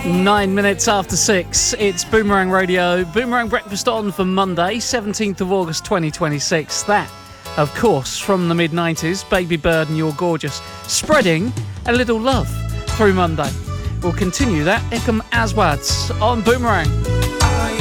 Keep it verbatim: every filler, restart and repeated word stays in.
Nine minutes after six, it's Boomerang Radio, Boomerang Breakfast on for Monday, seventeenth of August twenty twenty-six. That, of course, from the mid nineties, Baby Bird and You're Gorgeous, spreading a little love through Monday. We'll continue that, Ikam Aswads on Boomerang.